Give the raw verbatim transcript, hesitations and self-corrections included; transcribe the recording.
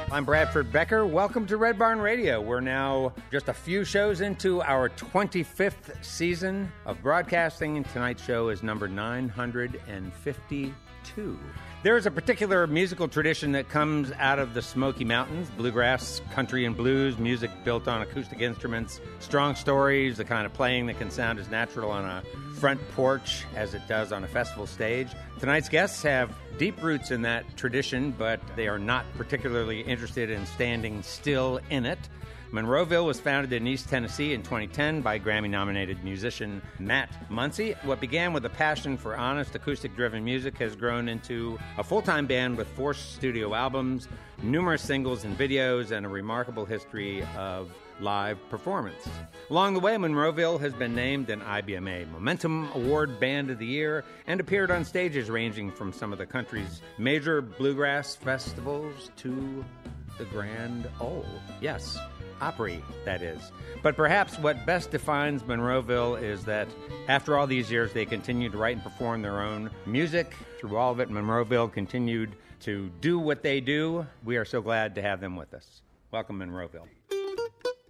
I'm Bradford Becker. Welcome to Red Barn Radio. We're now just a few shows into our twenty-fifth season of broadcasting, and tonight's show is number nine hundred fifty-two. There is a particular musical tradition that comes out of the Smoky Mountains: bluegrass, country and blues, music built on acoustic instruments, strong stories, the kind of playing that can sound as natural on a front porch as it does on a festival stage. Tonight's guests have deep roots in that tradition, but they are not particularly interested in standing still in it. Monroeville was founded in East Tennessee in twenty ten by Grammy-nominated musician Matt Muncy. What began with a passion for honest, acoustic-driven music has grown into a full-time band with four studio albums, numerous singles and videos, and a remarkable history of live performance. Along the way, Monroeville has been named an I B M A Momentum Award Band of the Year and appeared on stages ranging from some of the country's major bluegrass festivals to the Grand Ole. Yes, Opry, that is. But perhaps what best defines Monroeville is that after all these years, they continue to write and perform their own music. Through all of it, Monroeville continued to do what they do. We are so glad to have them with us. Welcome, Monroeville.